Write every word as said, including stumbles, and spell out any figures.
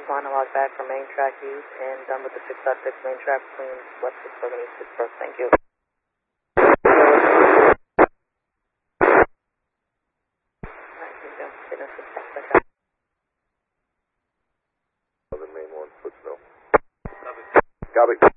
on a log back from main track east and done with the six dot six main track between West Pittsburgh and East Pittsburgh. Thank you. Copy.